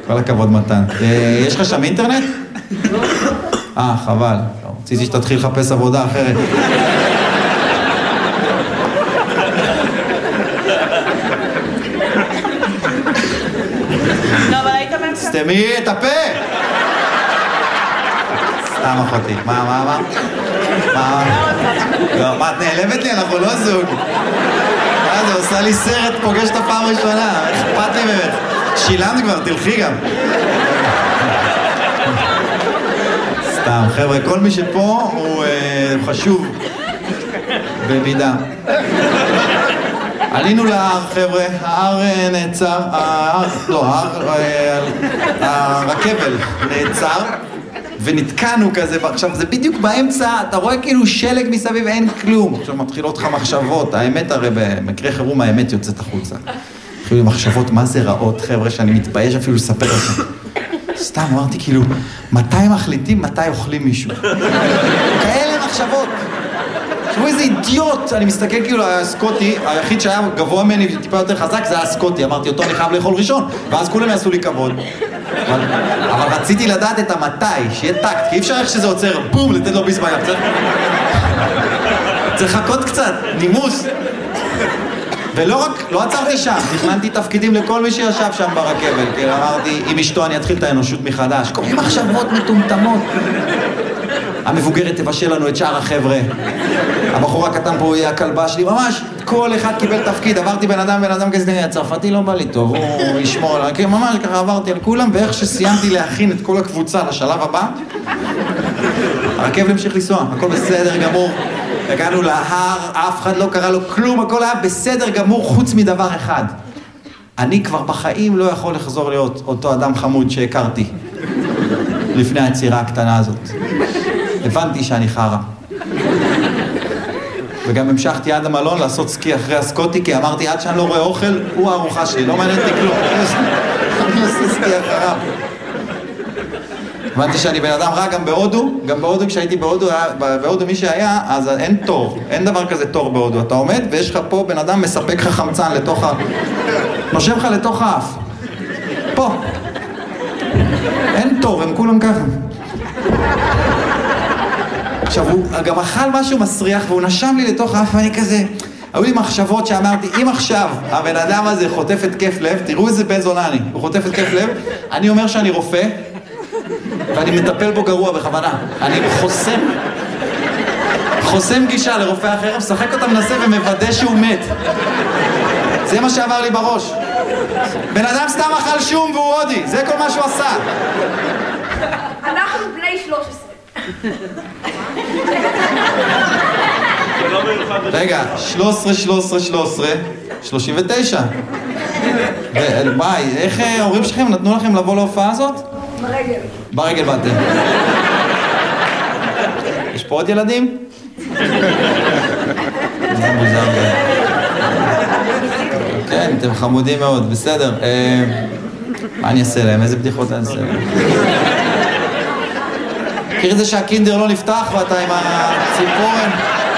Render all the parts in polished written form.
כל הכבוד מתן. יש לך שם אינטרנט? חבל. רציתי שתתחיל לחפש עבודה אחרת. לא, אבל היית מנכ"ל. סתמי את הפה! סתם אחותי. מה? לא, מה, את נעלבת לי? אנחנו לא זוג. מה זה, עושה לי סרט, פוגש את הפעם ראשונה. אכפת לי ממך. שילמת כבר, תלכי גם. סתם, חבר'ה, כל מי שפה הוא חשוב במידה. עלינו להר, חבר'ה, ההר נעצר, הרכבל נעצר, ונתקענו כזה, עכשיו זה בדיוק באמצע, אתה רואה כאילו שלג מסביב, אין כלום. עכשיו מתחילות לך מחשבות, האמת הרי במקרה חירום האמת יוצאת החוצה. התחילו מחשבות מה זה רעות, חבר'ה, שאני מתבייש אפילו לספר לכם. סתם, אמרתי כאילו, מתי מחליטים, מתי אוכלים מישהו? כאלה מחשבות. תראו איזה אידיוט, אני מסתכל כאילו על הסקוטי, היחיד שהיה גבוה ממני וטיפה יותר חזק זה היה הסקוטי, אמרתי אותו אני חייב לאכול ראשון, ואז כולם יעשו לי כבוד. אבל רציתי לדעת את המתי, שיהיה טקט, כי אי אפשר איך שזה עוצר, בום, לתת לו ביס בים, צריך לחכות קצת, נימוס. ולא רק, לא עצרתי שם, תכננתי תפקידים לכל מי שישב שם ברכבל, כי אמרתי, עם אשתו אני אתחיל את האנושות מחדש, כל מיני מחשבות מטומטמות. המבוגרת תבשל לנו את שאר החבר'ה. הבחור הקטן פה יהיה הכלבה שלי, ממש כל אחד קיבל תפקיד, עברתי בן אדם כזה, הצרפתי לא בא לי טוב, הוא ישמור, ממש ככה עברתי על כולם, ואיך שסיימתי להכין את כל הקבוצה לשלב הבא, הרכבל המשיך לנסוע, הכל בסדר גמור. הגענו להר, אף אחד לא קרא לו כלום, הכל היה בסדר גמור חוץ מדבר אחד. אני כבר בחיים לא יכול לחזור להיות אותו אדם חמוד שהכרתי לפני היצירה הקטנה הזאת. הבנתי שאני חרה. וגם המשכתי עד המלון לעשות סקי אחרי הסקוטי, כי אמרתי עד שאני לא רואה אוכל, הוא הארוחה שלי, לא מעניין אותי כלום. אני עושה סקי אחריו. הבנתי שאני בן אדם רע גם בהודו כשהייתי בהודו מי שהיה, אז אין תור, אין דבר כזה תור בהודו. אתה עומד ויש לך פה בן אדם מספק לך חמצן לתוך נושם לך לתוך האף. פה. אין תור, הם כולם ככה. עכשיו, הוא גם אכל משהו מסריח והוא נשם לי לתוך האף ואני כזה... היו לי מחשבות שאמרתי, אם עכשיו הבן אדם הזה חוטף התקף לב, תראו איזה בן זונה אני, הוא חוטף התקף לב, אני אומר שאני רופא, ואני מטפל בו גרוע בכוונה. אני חוסם גישה לרופא אחר, משחק אותה מנסה ומוודא שהוא מת. זה מה שעבר לי בראש. בן אדם סתם אכל שום והוא הודי, זה כל מה שהוא עשה. אנחנו בני 13. רגע, 13, 39. וואי, איך ההורים שלכם נתנו לכם לבוא להופעה הזאת? ברגל. ברגל באתם. יש פה עוד ילדים? זה מוזר. כן, אתם חמודים מאוד, בסדר. מה אני אעשה להם? איזה בדיחות אני אעשה להם? מכיר את זה שהקינדר לא נפתח ואתה עם הציפורן?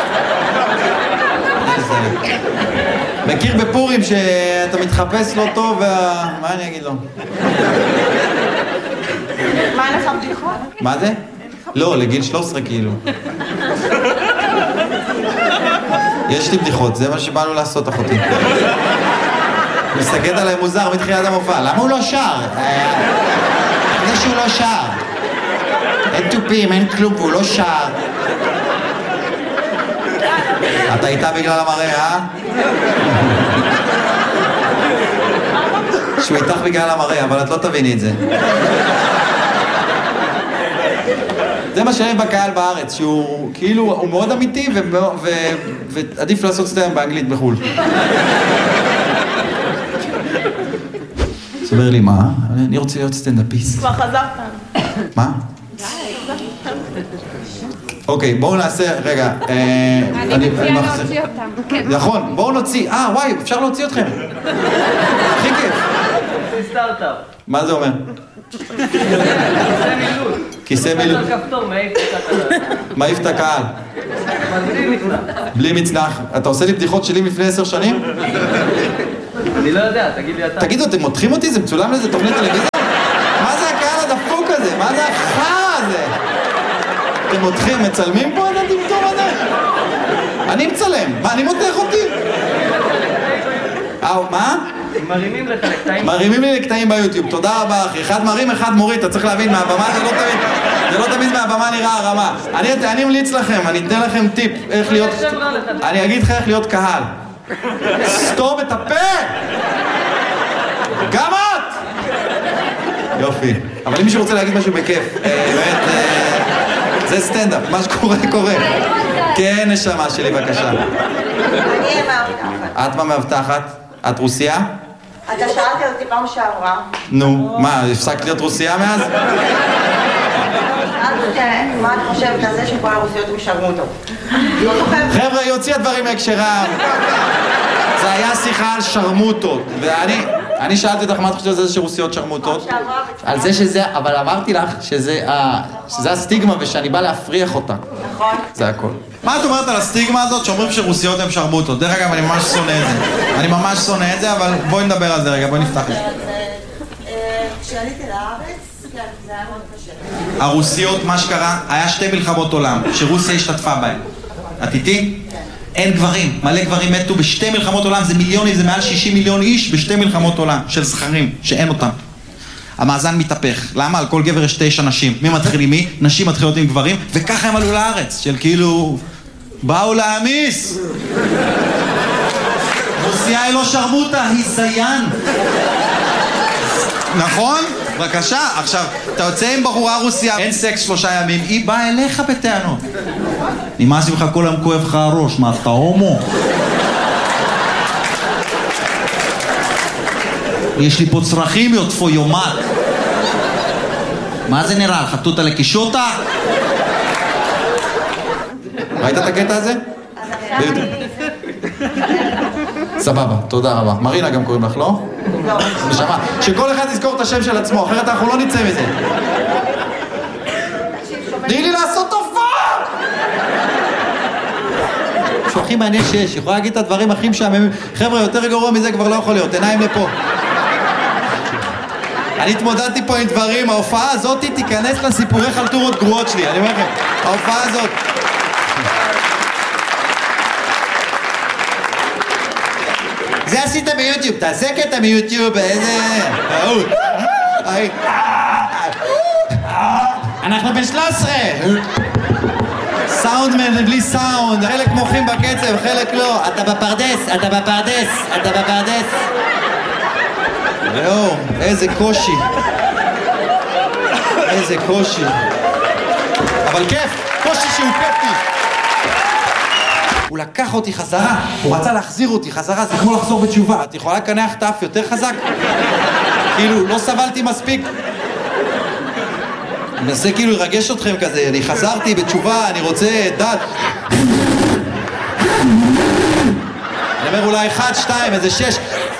מכיר בפורים שאתה מתחפש לא טוב מה אני אגיד לו? מה אין לך בדיחות? מה זה? לא, לגיל 13 כאילו. יש לי בדיחות, זה מה שבאנו לעשות אחותי. מסתכלת עליי מוזר מתחילת המופע, למה הוא לא שר? זה שהוא לא שר. אין טופים, אין כלום, והוא לא שר. אתה איתה בגלל המראה, שהוא איתך בגלל המראה, אבל את לא תביני את זה. זה מה שאין בקהל בארץ, שהוא כאילו, הוא מאוד אמיתי ועדיף לעשות סטנד באנגלית בחול. סבר לי מה? אני רוצה להיות סטנדאפיסט. כבר חזרת. מה? אוקיי, בואו נעשה, רגע. אני מציעה להוציא אותם. נכון, בואו נוציא. וואי, אפשר להוציא אתכם. הכי כיף. זה סטארט-אפ. מה זה אומר? כיסא מילוט. כיסא מילוט. כפתור, מעיף את הקהל. בלי מצנח. בלי מצנח. אתה עושה לי בדיחות שלי לפני 10 שנים? אני לא יודע, תגיד לי אתה. תגידו, אתם מותחים אותי? זה מצולם לאיזה תוכנית טלוויזיה? מה זה החרא הזה? אתם מותחים, מצלמים פה את הטמטום הזה? אני מצלם, מה, אני מותח אותי? מה? מרימים לך לקטעים. מרימים לי לקטעים ביוטיוב, תודה רבה אחי. אחד מרים, אחד מוריד, אתה צריך להבין, מהבמה זה לא תמיד מהבמה נראה הרמה. אני ממליץ לכם, אני אתן לכם טיפ איך להיות... אני אגיד לך איך להיות קהל. סתום את הפה! גם את! יופי. אבל אם מישהו רוצה להגיד משהו בכיף, באמת, זה סטנדאפ, מה שקורה קורה. כן, נשמה שלי, בבקשה. אני אהיה מאבטחת. את מה מאבטחת? את רוסיה? אתה שאלת אותי פעם שעברה. נו, מה, הפסקת להיות רוסיה מאז? מה את חושבת על זה שכל הרוסיות הם שרמוטות? חבר'ה, היא הוציאה דברים מהקשרם. זה היה שיחה על שרמוטות. ואני שאלתי אותך מה את חושבת על זה שרוסיות שרמוטות? על זה שזה, אבל אמרתי לך שזה הסטיגמה ושאני בא להפריח אותה. נכון. זה הכל. מה את אומרת על הסטיגמה הזאת שאומרים שרוסיות הן שרמוטות? דרך אגב, אני ממש שונא את זה. אני ממש שונא את זה, אבל בואי נדבר על זה רגע, בואי נפתח את זה. כשעליתי לארץ, כן, זה היה מאוד קשה. הרוסיות, מה שקרה, היה 2 מלחמות עולם, שרוסיה השתתפה בהן. את איתי? אין גברים, מלא גברים מתו ב2 מלחמות עולם, זה מיליונים, זה מעל 60 מיליון איש ב2 מלחמות עולם, של זכרים, שאין אותם. המאזן מתהפך, למה? על כל גבר יש 9 נשים. מי מתחיל עם מי? נשים מתחילות עם גברים, וככה הם עלו לארץ, של כאילו... באו להמיס! רוסיה היא לא שרמוטה, היא זיין! נכון? בבקשה, עכשיו, אתה יוצא עם בחורה רוסיה, אין סקס 3 ימים, היא באה אליך בטענות. נמאס ממך כל היום כואב לך הראש, מה, אתה הומו? יש לי פה צרכים, יוטפו יומת. מה זה נראה? חטוטה לקישוטה? ראית את הקטע הזה? סבבה, תודה רבה. מרינה גם קוראים לך, לא? לא. נשמה, שכל אחד יזכור את השם של עצמו, אחרת אנחנו לא נצא מזה. תני לי לעשות תופעה! שהוא הכי מעניין שיש, יכולה להגיד את הדברים הכי משעממים. חבר'ה, יותר גרוע מזה כבר לא יכול להיות, עיניים לפה. אני התמודדתי פה עם דברים, ההופעה הזאת תיכנס לסיפורי חלטורות גרועות שלי, אני אומר לכם, ההופעה הזאת. זה עשית ביוטיוב, תעשה קטע מיוטיוב, איזה... אנחנו בן 13! סאונדמן בלי סאונד, חלק מוחים בקצב, חלק לא. אתה בפרדס, אתה בפרדס, אתה בפרדס. ראו, איזה קושי. איזה קושי. אבל כיף, קושי שהוא כיפי. הוא לקח אותי חזרה, הוא רצה להחזיר אותי חזרה, זה כמו לחזור בתשובה. את יכולה לקנח את האף יותר חזק? כאילו, לא סבלתי מספיק. אני מנסה כאילו לרגש אתכם כזה, אני חזרתי בתשובה, אני רוצה דת. אני אומר אולי 1, 2, איזה 6.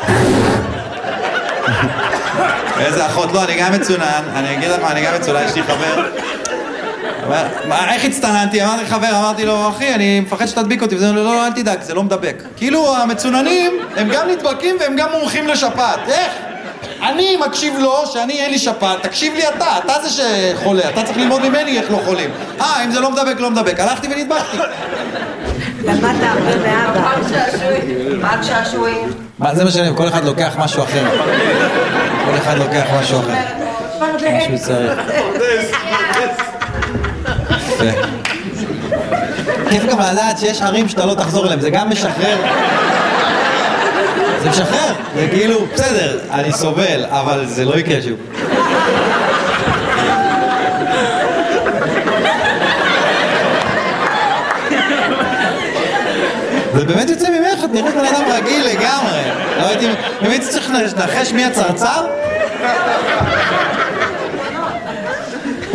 איזה אחות, לא, אני גם מצונן, אני אגיד לך מה, אני גם מצונן, יש לי חבר. איך הצטננתי? אמרתי חבר, אמרתי לו, אחי, אני מפחד שתדביק אותי, וזה לא, אל תדאג, זה לא מדבק. כאילו, המצוננים, הם גם נדבקים והם גם מומחים לשפעת. איך? אני מקשיב לו שאני אין לי שפעת, תקשיב לי אתה זה שחולה, אתה צריך ללמוד ממני איך לא חולים. אם זה לא מדבק, לא מדבק. הלכתי ונדבקתי. למדת הרבה מאבא. רק שעשועים. מה, זה מה שאני, כל אחד לוקח משהו אחר. כל אחד לוקח משהו אחר. משהו צריך. כיף גם לדעת שיש ערים שאתה לא תחזור אליהם, זה גם משחרר. זה משחרר, זה כאילו, בסדר, אני סובל, אבל זה לא יקרה שוב. זה באמת יוצא ממך, את נראית בן אדם רגיל לגמרי. לא הייתי, באמת צריך לנחש מי הצרצר?